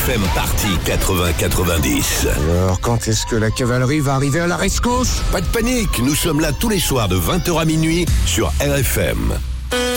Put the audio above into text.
RFM Party 80-90. Alors, quand est-ce que la cavalerie va arriver à la rescousse ? Pas de panique, nous sommes là tous les soirs de 20h à minuit sur RFM.